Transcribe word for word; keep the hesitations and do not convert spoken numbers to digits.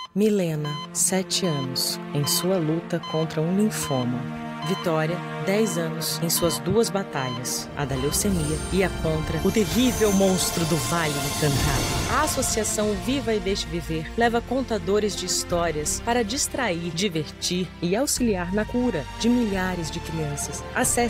Milena, sete anos, em sua luta contra um linfoma. Vitória, dez anos, em suas duas batalhas, a da leucemia e a contra o terrível monstro do Vale Encantado. A Associação Viva e Deixe Viver leva contadores de histórias para distrair, divertir e auxiliar na cura de milhares de crianças. Acesse